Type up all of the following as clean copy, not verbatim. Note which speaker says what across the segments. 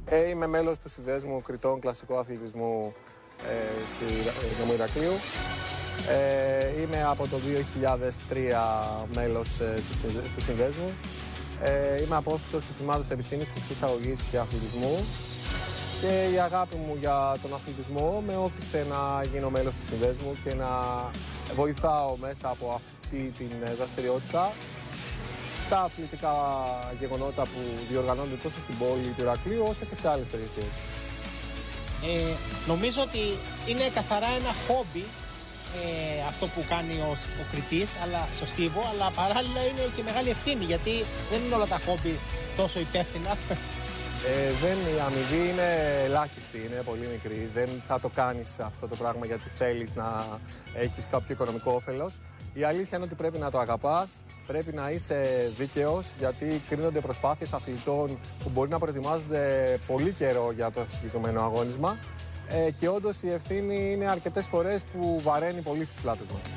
Speaker 1: Είμαι μέλος του Συνδέσμου Κρητών Κλασικού Αθλητισμού του Δήμου Ηρακλείου. Είμαι από το 2003 μέλος του Συνδέσμου. Είμαι απόφοιτος του Τμήματος Επιστήμης Φυσικής Αγωγής και Αθλητισμού. Και η αγάπη μου για τον αθλητισμό με όθησε να γίνω μέλος του Συνδέσμου και να βοηθάω μέσα από αυτή την δραστηριότητα τα αθλητικά γεγονότα που διοργανώνονται τόσο στην πόλη του Ηρακλείου όσο και σε άλλες περιοχές.
Speaker 2: Νομίζω ότι είναι καθαρά ένα χόμπι αυτό που κάνει ο κριτής, αλλά στο Στίβο, αλλά παράλληλα είναι και μεγάλη ευθύνη, γιατί δεν είναι όλα τα χόμπι τόσο υπεύθυνα.
Speaker 1: Η αμοιβή είναι ελάχιστη, είναι πολύ μικρή. Δεν θα το κάνεις αυτό το πράγμα γιατί θέλεις να έχεις κάποιο οικονομικό όφελος. Η αλήθεια είναι ότι πρέπει να το αγαπάς, πρέπει να είσαι δίκαιος, γιατί κρίνονται προσπάθειες αθλητών που μπορεί να προετοιμάζονται πολύ καιρό για το συγκεκριμένο αγώνισμα και όντως η ευθύνη είναι αρκετές φορές που βαραίνει πολύ στις πλάτες μας.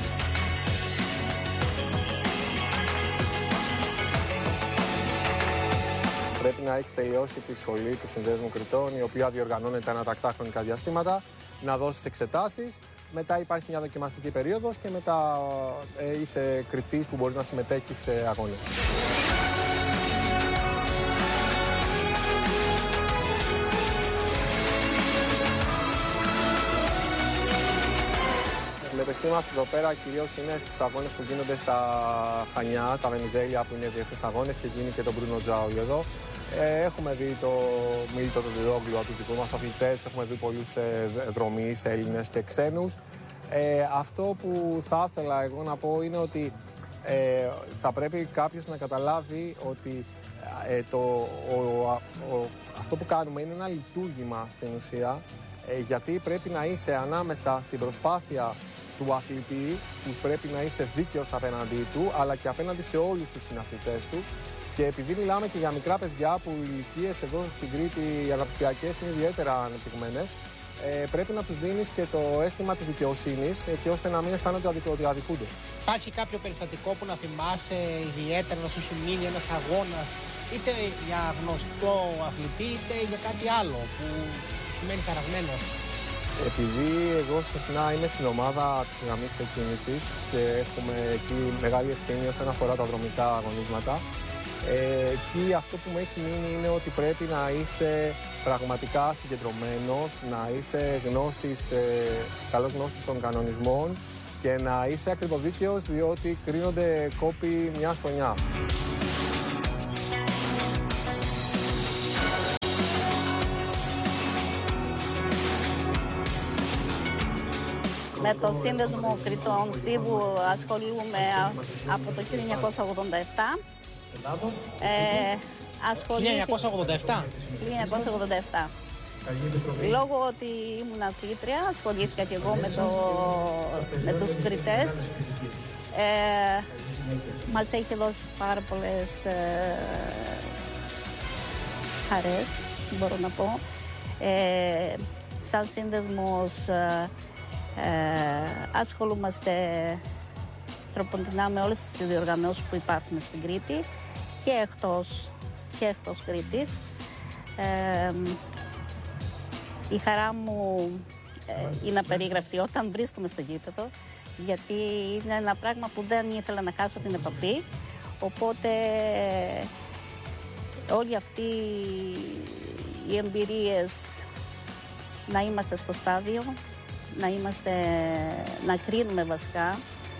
Speaker 1: Πρέπει να έχεις τελειώσει τη σχολή του Συνδέσμου Κριτών, η οποία διοργανώνεται ανατακτά χρονικά διαστήματα, να δώσεις εξετάσεις. Μετά υπάρχει μια δοκιμαστική περίοδος και μετά είσαι κριτής που μπορείς να συμμετέχεις σε αγώνες. Η συμμετοχή μας εδώ πέρα κυρίως είναι στους αγώνες που γίνονται στα Χανιά, τα Βενιζέλια που είναι διεθνείς αγώνες και γίνει και τον Μπρούνο Τζάουλιο εδώ. Έχουμε δει το Μίλτο τον Τυρόγλου από τους δικούς μας αθλητές, έχουμε δει πολλούς δρομείς, Έλληνες και ξένους. Αυτό που θα ήθελα εγώ να πω είναι ότι θα πρέπει κάποιος να καταλάβει ότι αυτό που κάνουμε είναι ένα λειτουργήμα στην ουσία, γιατί πρέπει να είσαι ανάμεσα στην προσπάθεια του αθλητή, που πρέπει να είσαι δίκαιος απέναντί του, αλλά και απέναντι σε όλους τους συναθλητές του. Και επειδή μιλάμε και για μικρά παιδιά που οι ηλικίες εδώ στην Κρήτη, οι αναπτυξιακές είναι ιδιαίτερα ανεπτυγμένες, πρέπει να τους δίνεις και το αίσθημα της δικαιοσύνης, έτσι ώστε να μην αισθάνονται ότι αδικούνται.
Speaker 2: Υπάρχει κάποιο περιστατικό που να θυμάσαι ιδιαίτερα, να σου έχει μείνει ένας αγώνας, είτε για γνωστό αθλητή, είτε για κάτι άλλο που σου μένει χαραγμένος?
Speaker 1: Επειδή εγώ συχνά είμαι στην ομάδα της γραμμής εκκίνησης και έχουμε εκεί μεγάλη ευθύνη όσον αφορά τα δρομικά αγωνίσματα, εκεί αυτό που μου έχει μείνει είναι ότι πρέπει να είσαι πραγματικά συγκεντρωμένος, να είσαι καλός γνώστης των κανονισμών και να είσαι ακριβοδίκαιος, διότι κρίνονται κόποι μιας χρονιάς.
Speaker 3: Με το Σύνδεσμο Κρητών Στίβου ασχολούμαι από το 1987.
Speaker 2: 1987.
Speaker 3: 1987. Λόγω ότι ήμουν αθλήτρια, ασχολήθηκα και εγώ με τους κριτές. Μας έχει δώσει πάρα πολλές χαρές, μπορώ να πω. Σαν σύνδεσμος ασχολούμαστε τροποντινά με όλες τις διοργανώσεις που υπάρχουν στην Κρήτη και εκτός Κρήτης. Η χαρά μου είναι απερίγραπτη όταν βρίσκομαι στο γήπεδο, γιατί είναι ένα πράγμα που δεν ήθελα να χάσω την επαφή, οπότε όλοι αυτοί οι εμπειρίες, να είμαστε στο στάδιο, να κρίνουμε βασικά,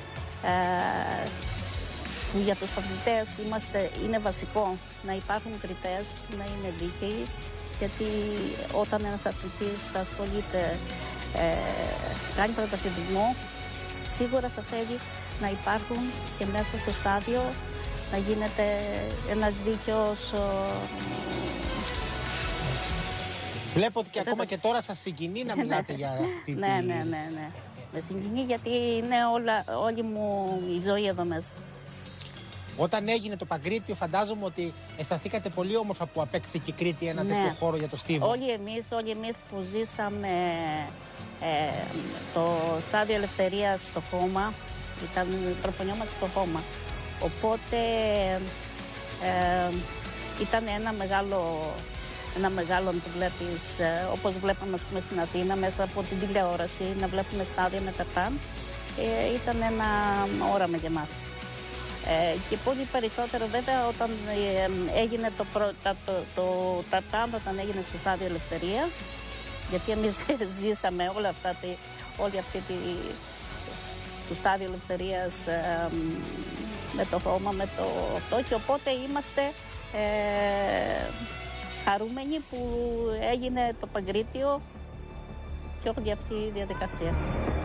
Speaker 3: που για τους αθλητές είναι βασικό να υπάρχουν κριτές που να είναι δίκαιοι, γιατί όταν ένας αθλητής ασχολείται, κάνει πρωταθλητισμό, σίγουρα θα θέλει να υπάρχουν και μέσα στο στάδιο να γίνεται ένας δίκαιος.
Speaker 2: Βλέπω ότι και ακόμα και τώρα σας συγκινεί να μιλάτε για αυτή τη...
Speaker 3: Ναι. Με συγκινεί γιατί είναι όλη μου η ζωή εδώ μέσα.
Speaker 2: Όταν έγινε το Παγκρίτιο, φαντάζομαι ότι αισθανθήκατε πολύ όμορφα που απέκτησε και η Κρήτη ένα τέτοιο χώρο για το Στίβο.
Speaker 3: Όλοι εμείς που ζήσαμε το Στάδιο Ελευθερίας στο χώμα, προπονιόμαστε στο χώμα. Οπότε ήταν ένα μεγάλο ένα μεγάλο να το βλέπεις, όπως βλέπαμε ας πούμε, στην Αθήνα, μέσα από την τηλεόραση, να βλέπουμε στάδια με ταρτάν, ήταν ένα όραμα για μας. Και πολύ περισσότερο βέβαια όταν έγινε το ταρτάν, όταν έγινε στο στάδιο Ελευθερίας, γιατί εμείς ζήσαμε όλη αυτή το στάδιο Ελευθερίας με το χώμα, με το αυτό, και οπότε είμαστε χαρούμενοι που έγινε το Παγκρίτιο και όλη αυτή η διαδικασία.